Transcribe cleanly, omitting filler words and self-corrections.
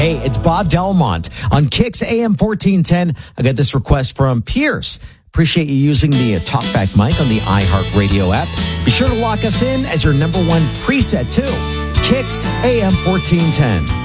Hey, it's Bob Delmont on Kicks AM 1410. I got this request from Pierce. Appreciate you using the talkback mic on the iHeartRadio app. Be sure to lock us in as your number one preset too. Kicks AM 1410.